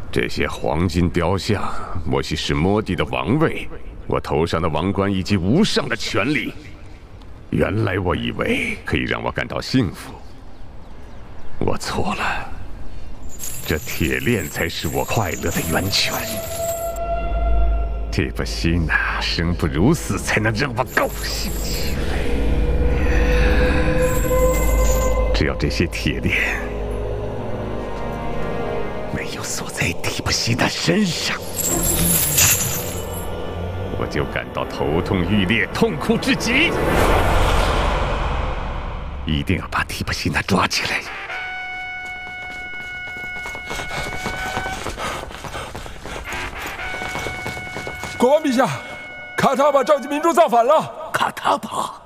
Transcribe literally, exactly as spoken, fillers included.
这些黄金雕像，莫西是摩帝的王位，我头上的王冠以及无上的权力。原来我以为可以让我感到幸福，我错了。这铁链才是我快乐的源泉。提婆西娜生不如死，才能让我高兴起来。只要这些铁链没有锁在提婆西娜身上，我就感到头痛欲裂，痛苦至极。一定要把提婆西娜抓起来。 国王陛下，卡塔巴召集民众造反了。 卡塔巴。